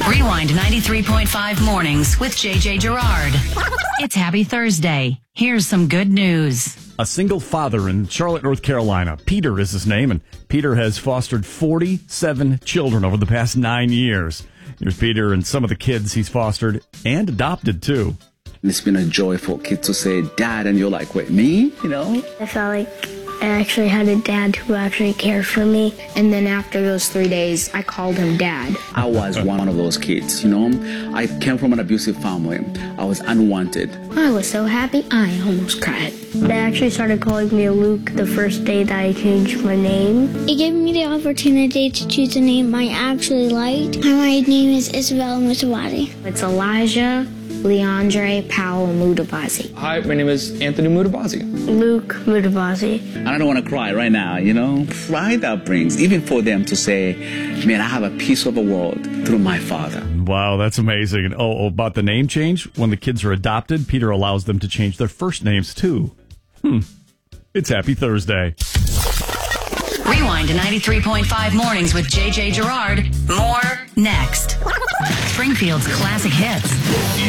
Rewind 93.5 mornings with JJ Gerard. It's Happy Thursday. Here's some good news. A single father in Charlotte, North Carolina. Peter is his name, and Peter has fostered 47 children over the past 9 years. Here's Peter and some of the kids he's fostered and adopted, too. It's been a joyful kid to say, Dad, and you're like, wait, me? You know? I felt like I actually had a dad who actually cared for me. And then after those 3 days, I called him Dad. I was one of those kids, you know? I came from an abusive family. I was unwanted. I was so happy, I almost cried. They actually started calling me Luke the first day that I changed my name. It gave me the opportunity to choose a name I actually liked. My name is Isabella Mutawazi. It's Elijah Leandre Powell Mutabazi. Hi, my name is Anthony Mutabazi. Luke Mutabazi. And I don't want to cry right now, you know? Pride that brings, even for them to say, man, I have a piece of the world through my father. Wow, that's amazing. And about the name change, when the kids are adopted, Peter allows them to change their first names, too. It's Happy Thursday. Rewind to 93.5 mornings with JJ Gerard. More next. Springfield's classic hits.